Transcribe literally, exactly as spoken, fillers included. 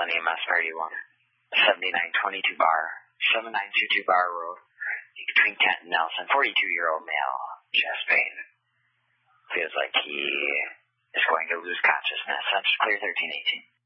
E M S thirty-one. seventy-nine twenty-two bar, seventy-nine twenty-two bar road, between Kent and Nelson, forty-two-year-old male, chest pain. Feels like he is going to lose consciousness. That's clear thirteen eighteen.